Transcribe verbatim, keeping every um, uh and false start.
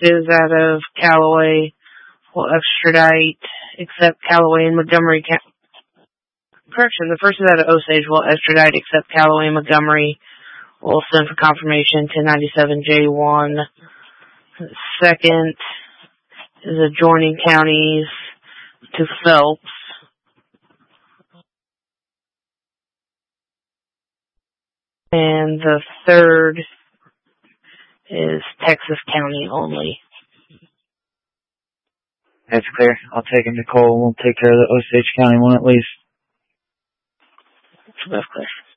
is out of Callaway. Will extradite, except Callaway and Montgomery. Correction, the first is out of Osage. Will extradite, except Callaway and Montgomery. Will send for confirmation to ninety-seven J one. The second is adjoining counties to Phelps. And the third is Texas County only. That's clear. I'll take him to Cole. We'll take care of the Osage County one at least. That's clear.